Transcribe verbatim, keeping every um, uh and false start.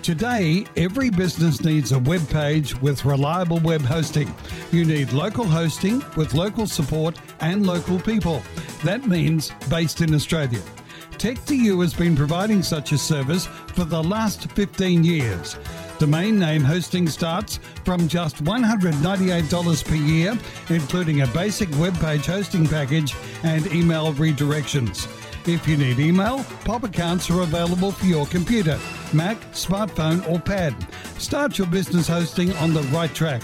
Today, every business needs a web page with reliable web hosting. You need local hosting with local support and local people. That means based in Australia. Tech two U has been providing such a service for the last fifteen years. Domain name hosting starts from just one hundred ninety-eight dollars per year, including a basic web page hosting package and email redirections. If you need email, pop accounts are available for your computer, Mac, smartphone or pad. Start your business hosting on the right track.